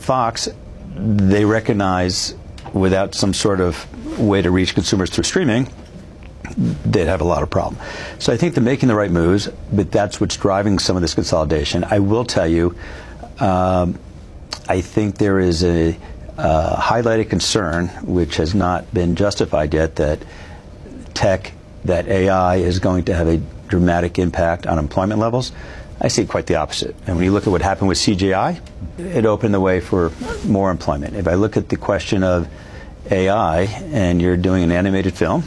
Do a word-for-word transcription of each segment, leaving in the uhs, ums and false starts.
Fox, they recognize without some sort of way to reach consumers through streaming, they'd have a lot of problem. So I think they're making the right moves, but that's what's driving some of this consolidation. I will tell you, um, I think there is a uh, highlighted concern, which has not been justified yet, that tech, that A I is going to have a dramatic impact on employment levels. I see quite the opposite. And when you look at what happened with C G I, it opened the way for more employment. If I look at the question of A I and you're doing an animated film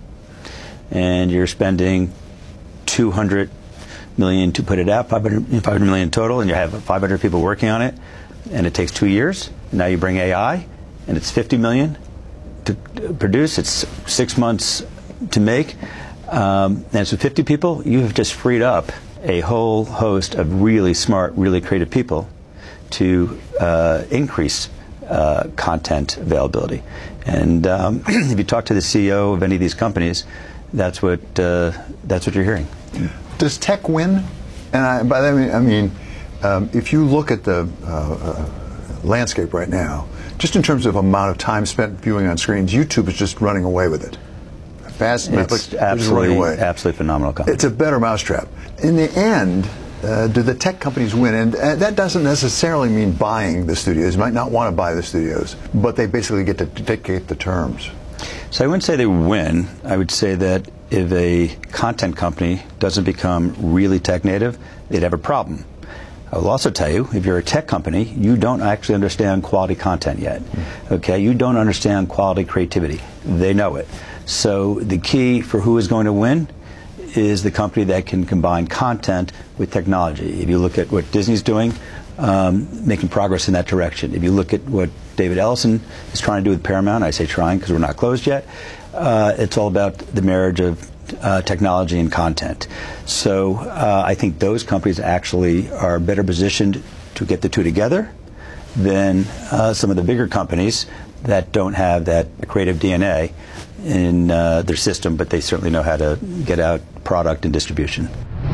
and you're spending two hundred million to put it out, five hundred, five hundred million total, and you have five hundred people working on it, and it takes two years, and now you bring A I and it's fifty million to produce, it's six months to make, um, and so fifty people, you have just freed up a whole host of really smart, really creative people to uh, increase uh, content availability. And um, if you talk to the C E O of any of these companies, that's what uh, that's what you're hearing. Does tech win? And I, by that I mean, I mean um, if you look at the uh, uh, landscape right now, just in terms of amount of time spent viewing on screens, YouTube is just running away with it. Fast Netflix is running away. Absolutely phenomenal company. It's a better mousetrap. In the end, uh, do the tech companies win? And uh, that doesn't necessarily mean buying the studios. You might not want to buy the studios, but they basically get to dictate the terms. So I wouldn't say they win. I would say that if a content company doesn't become really tech native, they'd have a problem. I will also tell you, if you're a tech company, you don't actually understand quality content yet. Okay, you don't understand quality creativity. They know it. So the key for who is going to win is the company that can combine content with technology. If you look at what Disney's doing, um, making progress in that direction. If you look at what David Ellison is trying to do with Paramount, I say trying because we're not closed yet, uh, it's all about the marriage of uh, technology and content. So uh, I think those companies actually are better positioned to get the two together than uh, some of the bigger companies that don't have that creative D N A in uh, their system, but they certainly know how to get out product and distribution.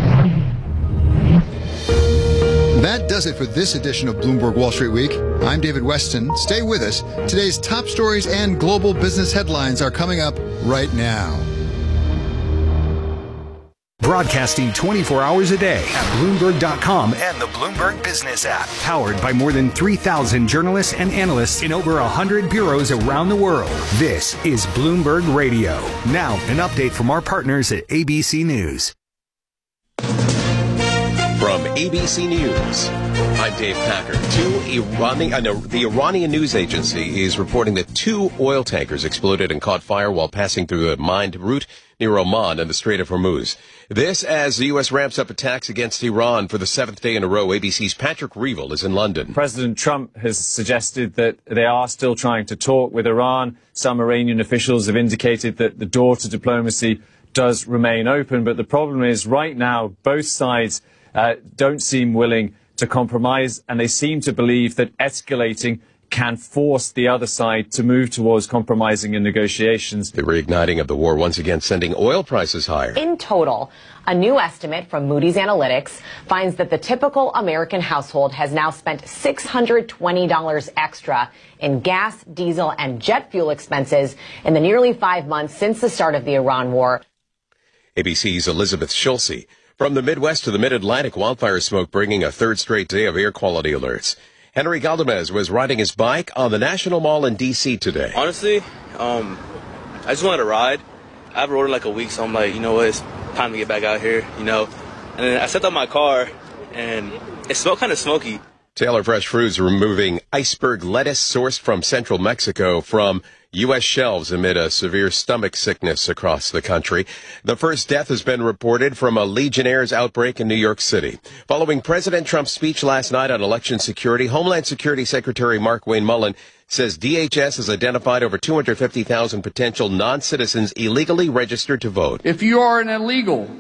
That does it for this edition of Bloomberg Wall Street Week. I'm David Weston. Stay with us. Today's top stories and global business headlines are coming up right now. Broadcasting twenty-four hours a day at Bloomberg dot com and the Bloomberg Business app. Powered by more than three thousand journalists and analysts in over one hundred bureaus around the world. This is Bloomberg Radio. Now, an update from our partners at A B C News. From A B C News, I'm Dave Packer. Two Iranian, uh, no, the Iranian news agency is reporting that two oil tankers exploded and caught fire while passing through a mined route near Oman and the Strait of Hormuz. This as the U S ramps up attacks against Iran for the seventh day in a row. A B C's Patrick Reevell is in London. President Trump has suggested that they are still trying to talk with Iran. Some Iranian officials have indicated that the door to diplomacy does remain open. But the problem is right now, both sides uh, don't seem willing to compromise, and they seem to believe that escalating can force the other side to move towards compromising in negotiations. The reigniting of the war once again sending oil prices higher. In total, a new estimate from Moody's Analytics finds that the typical American household has now spent six hundred twenty dollars extra in gas, diesel, and jet fuel expenses in the nearly five months since the start of the Iran war. A B C's Elizabeth Schulze. From the Midwest to the Mid-Atlantic, wildfire smoke bringing a third straight day of air quality alerts. Henry Galdamez was riding his bike on the National Mall in D C today. Honestly, um, I just wanted to ride. I haven't rode in like a week, so I'm like, you know what, it's time to get back out here, you know. And then I stepped out my car, and it smelled kind of smoky. Taylor Fresh Foods removing iceberg lettuce sourced from central Mexico from U S shelves amid a severe stomach sickness across the country. The first death has been reported from a Legionnaire's outbreak in New York City. Following President Trump's speech last night on election security, Homeland Security Secretary Mark Wayne Mullen says D H S has identified over two hundred fifty thousand potential non-citizens illegally registered to vote. If you are an illegal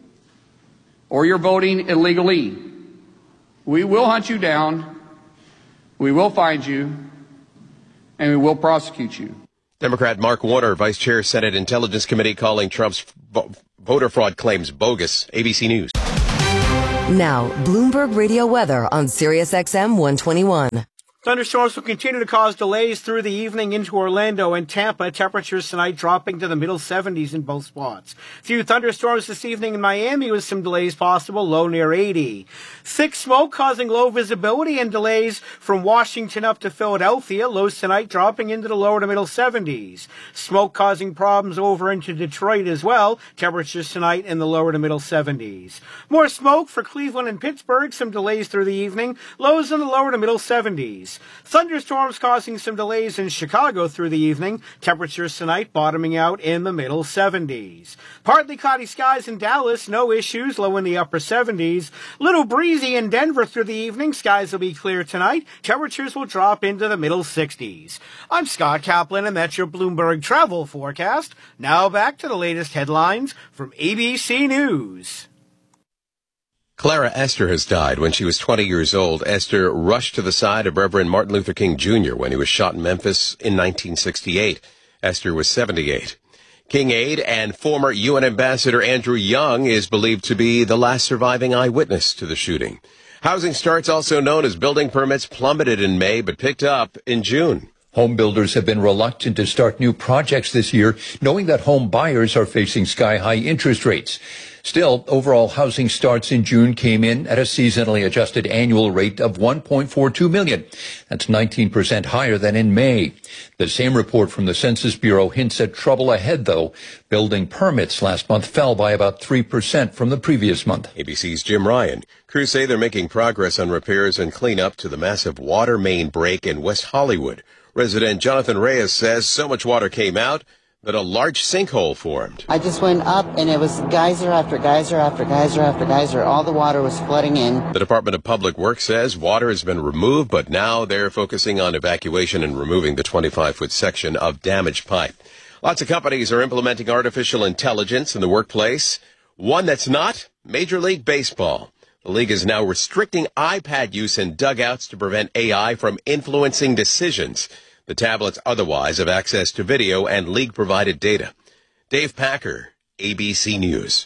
or you're voting illegally, we will hunt you down, we will find you, and we will prosecute you. Democrat Mark Warner, Vice Chair, Senate Intelligence Committee, calling Trump's vo- voter fraud claims bogus. A B C News. Now, Bloomberg Radio weather on Sirius X M one twenty-one. Thunderstorms will continue to cause delays through the evening into Orlando and Tampa. Temperatures tonight dropping to the middle seventies in both spots. Few thunderstorms this evening in Miami with some delays possible, low near eighty. Thick smoke causing low visibility and delays from Washington up to Philadelphia. Lows tonight dropping into the lower to middle seventies. Smoke causing problems over into Detroit as well. Temperatures tonight in the lower to middle seventies. More smoke for Cleveland and Pittsburgh. Some delays through the evening. Lows in the lower to middle seventies. Thunderstorms causing some delays in Chicago through the evening. Temperatures tonight bottoming out in the middle seventies. Partly cloudy skies in Dallas. No issues. Low in the upper seventies. Little breezy in Denver through the evening. Skies will be clear tonight. Temperatures will drop into the middle sixties. I'm Scott Kaplan, and that's your Bloomberg travel forecast. Now back to the latest headlines from A B C News. Clara Esther has died when she was twenty years old. Esther rushed to the side of Reverend Martin Luther King Junior when he was shot in Memphis in nineteen sixty-eight. Esther was seventy-eight. King aide and former U N Ambassador Andrew Young is believed to be the last surviving eyewitness to the shooting. Housing starts, also known as building permits, plummeted in May but picked up in June. Home builders have been reluctant to start new projects this year, knowing that home buyers are facing sky-high interest rates. Still, overall housing starts in June came in at a seasonally adjusted annual rate of one point four two million. That's nineteen percent higher than in May. The same report from the Census Bureau hints at trouble ahead, though. Building permits last month fell by about three percent from the previous month. A B C's Jim Ryan. Crews say they're making progress on repairs and cleanup to the massive water main break in West Hollywood. Resident Jonathan Reyes says so much water came out that a large sinkhole formed. I just went up, and it was geyser after geyser after geyser after geyser. All the water was flooding in. The Department of Public Works says water has been removed, but now they're focusing on evacuation and removing the twenty-five foot section of damaged pipe. Lots of companies are implementing artificial intelligence in the workplace. One that's not, Major League Baseball. The league is now restricting iPad use in dugouts to prevent A I from influencing decisions. The tablets otherwise have access to video and league-provided data. Dave Packer, A B C News.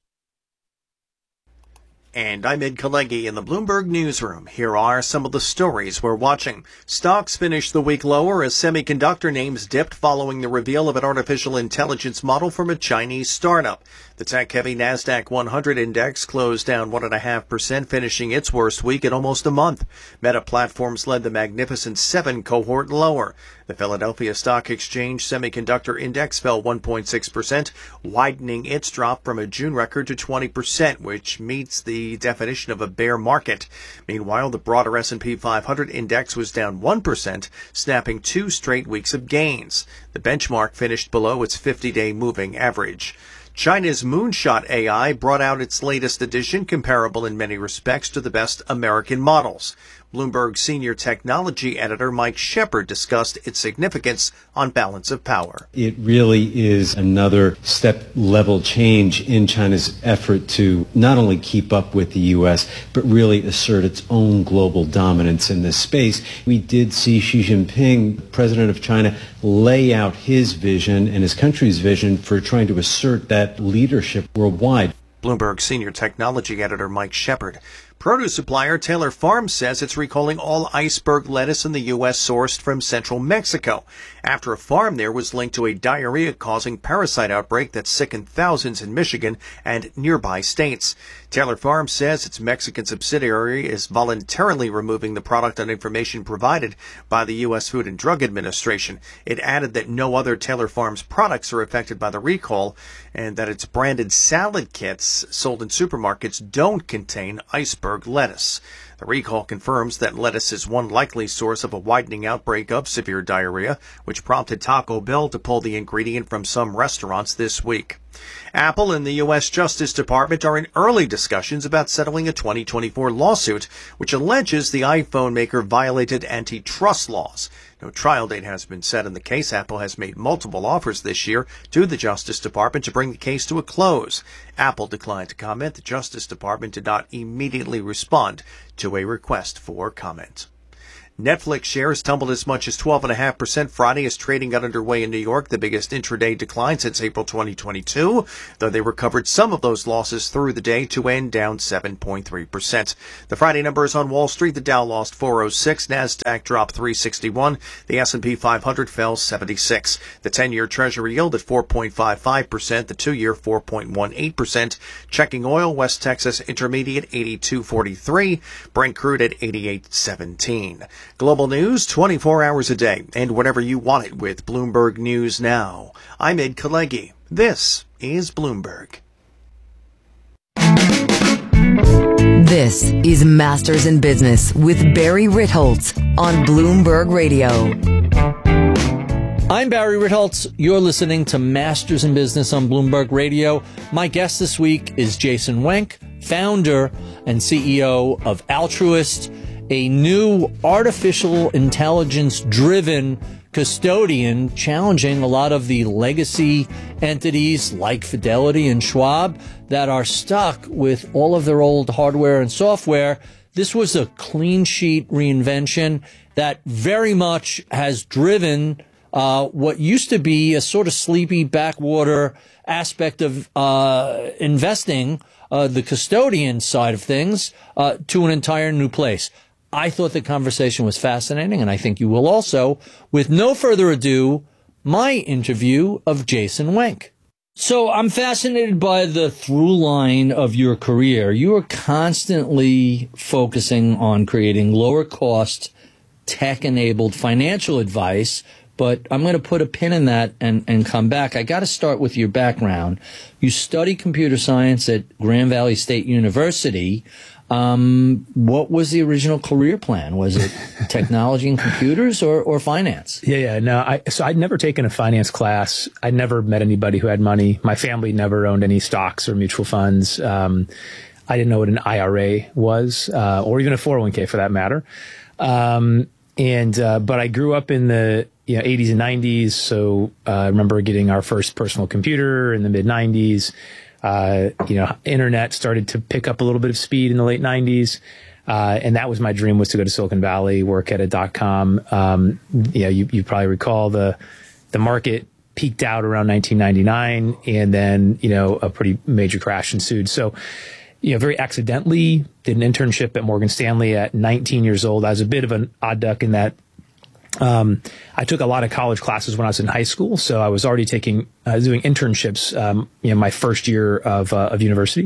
And I'm Ed Kalegi in the Bloomberg Newsroom. Here are some of the stories we're watching. Stocks finished the week lower as semiconductor names dipped following the reveal of an artificial intelligence model from a Chinese startup. The tech-heavy NASDAQ one hundred index closed down one point five percent, finishing its worst week in almost a month. Meta Platforms led the Magnificent Seven cohort lower. The Philadelphia Stock Exchange Semiconductor Index fell one point six percent, widening its drop from a June record to twenty percent, which meets the definition of a bear market. Meanwhile, the broader S and P five hundred index was down one percent, snapping two straight weeks of gains. The benchmark finished below its fifty-day moving average. China's Moonshot A I brought out its latest edition, comparable in many respects to the best American models. Bloomberg senior technology editor Mike Shepard discussed its significance on balance of power. It really is another step-level change in China's effort to not only keep up with the U S, but really assert its own global dominance in this space. We did see Xi Jinping, president of China, lay out his vision and his country's vision for trying to assert that leadership worldwide. Bloomberg senior technology editor Mike Shepard. Produce supplier Taylor Farms says it's recalling all iceberg lettuce in the U S sourced from central Mexico after a farm there was linked to a diarrhea-causing parasite outbreak that sickened thousands in Michigan and nearby states. Taylor Farms says its Mexican subsidiary is voluntarily removing the product on information provided by the U S Food and Drug Administration. It added that no other Taylor Farms products are affected by the recall and that its branded salad kits sold in supermarkets don't contain iceberg lettuce. The recall confirms that lettuce is one likely source of a widening outbreak of severe diarrhea, which prompted Taco Bell to pull the ingredient from some restaurants this week. Apple and the U S Justice Department are in early discussions about settling a twenty twenty-four lawsuit, which alleges the iPhone maker violated antitrust laws. No trial date has been set in the case. Apple has made multiple offers this year to the Justice Department to bring the case to a close. Apple declined to comment. The Justice Department did not immediately respond to a request for comment. Netflix shares tumbled as much as twelve point five percent Friday as trading got underway in New York, the biggest intraday decline since April twenty twenty-two, though they recovered some of those losses through the day to end down seven point three percent. The Friday numbers on Wall Street, the Dow lost four oh six, NASDAQ dropped three sixty-one, the S and P five hundred fell seventy-six. The ten-year Treasury yield at four point five five percent, the two-year four point one eight percent. Checking oil, West Texas Intermediate eighty-two forty-three, Brent crude at eighty-eight seventeen. Global news twenty-four hours a day, and whenever you want it with Bloomberg News Now. I'm Ed Kalegi. This is Bloomberg. This is Masters in Business with Barry Ritholtz on Bloomberg Radio. I'm Barry Ritholtz. You're listening to Masters in Business on Bloomberg Radio. My guest this week is Jason Wenk, founder and C E O of Altruist, a new artificial intelligence-driven custodian challenging a lot of the legacy entities like Fidelity and Schwab that are stuck with all of their old hardware and software. This was a clean sheet reinvention that very much has driven uh, what used to be a sort of sleepy backwater aspect of uh, investing, uh, the custodian side of things, uh, to an entire new place. I thought the conversation was fascinating, and I think you will also. With no further ado, my interview of Jason Wenk. So I'm fascinated by the through line of your career. You are constantly focusing on creating lower cost, tech-enabled financial advice, but I'm going to put a pin in that and, and come back. I got to start with your background. You study computer science at Grand Valley State University. Um, what was the original career plan? Was it technology and computers or, or finance? Yeah, yeah, no. I, so I'd never taken a finance class. I'd never met anybody who had money. My family never owned any stocks or mutual funds. Um, I didn't know what an I R A was, uh, or even a four oh one k for that matter. Um, and, uh, but I grew up in the, you know, eighties and nineties. So, uh, I remember getting our first personal computer in the mid nineties. Uh, you know, internet started to pick up a little bit of speed in the late nineties. Uh, and that was my dream, was to go to Silicon Valley, work at a dot-com. Um, you know, you, you probably recall the, the market peaked out around nineteen ninety-nine, and then, you know, a pretty major crash ensued. So, you know, very accidentally did an internship at Morgan Stanley at nineteen years old. I was a bit of an odd duck in that Um, I took a lot of college classes when I was in high school, so I was already taking, uh, doing internships, um, you know, my first year of, uh, of university.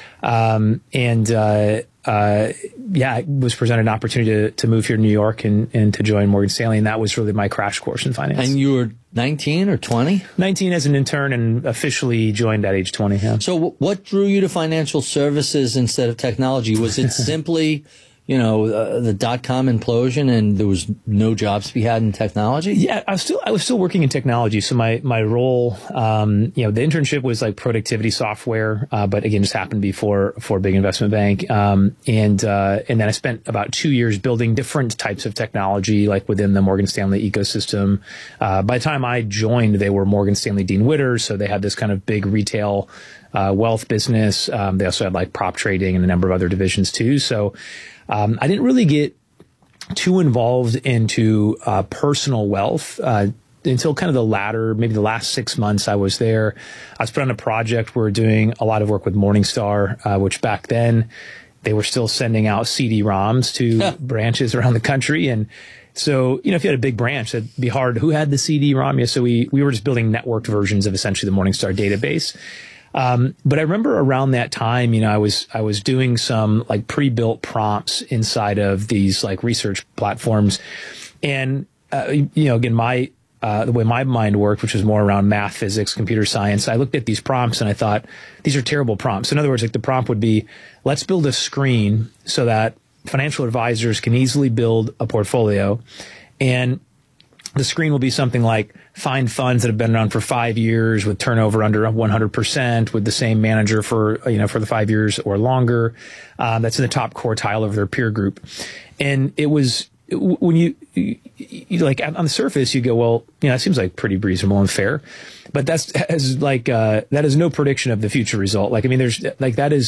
Um, and, uh, uh, yeah, I was presented an opportunity to, to move here to New York and, and to join Morgan Stanley. And that was really my crash course in finance. And you were nineteen or twenty? nineteen as an intern, and officially joined at age twenty. Yeah. So w- what drew you to financial services instead of technology? Was it simply, you know, uh, the dot-com implosion and there was no jobs to be had in technology? Yeah, I was still, I was still working in technology. So my, my role, um, you know, the internship was like productivity software, uh, but again, just happened to be for, for a big investment bank. Um, and, uh, and then I spent about two years building different types of technology, like within the Morgan Stanley ecosystem. Uh, by the time I joined, they were Morgan Stanley Dean Witter. So they had this kind of big retail, uh, wealth business. Um, they also had like prop trading and a number of other divisions too. So, Um, I didn't really get too involved into uh, personal wealth uh, until kind of the latter, maybe the last six months I was there. I was put on a project. We were doing a lot of work with Morningstar, uh, which back then they were still sending out C D ROMs to branches around the country. And so, you know, if you had a big branch, that'd be hard. Who had the C D ROM? Yeah, so we, we were just building networked versions of essentially the Morningstar database. Um, but I remember around that time, you know, I was, I was doing some like pre-built prompts inside of these like research platforms. And, uh, you know, again, my, uh, the way my mind worked, which was more around math, physics, computer science, I looked at these prompts and I thought, these are terrible prompts. In other words, like the prompt would be, let's build a screen so that financial advisors can easily build a portfolio. And the screen will be something like find funds that have been around for five years with turnover under one hundred percent with the same manager for, you know, for the five years or longer. Um, that's in the top quartile of their peer group. And it was, when you, you, you like on the surface, you go, well, you know, it seems like pretty reasonable and fair, but that's as like, uh, that is no prediction of the future result. Like, I mean, there's like, that is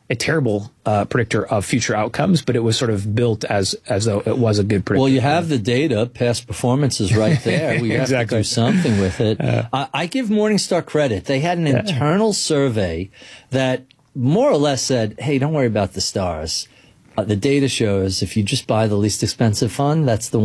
a terrible uh, predictor of future outcomes, but it was sort of built as as though it was a good predictor. Well, you have the data, past performance is right there. We exactly. have to do something with it. Uh, I, I give Morningstar credit. They had an yeah. internal survey that more or less said, hey, don't worry about the stars. Uh, the data shows if you just buy the least expensive fund, that's the